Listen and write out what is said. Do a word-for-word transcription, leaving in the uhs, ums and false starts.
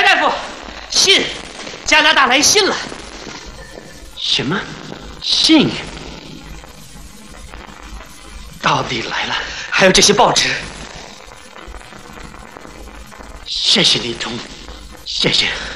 白大夫，信，加拿大来信了。 什么信？到底来了？ 还有这些报纸。 谢谢你，钟，谢谢。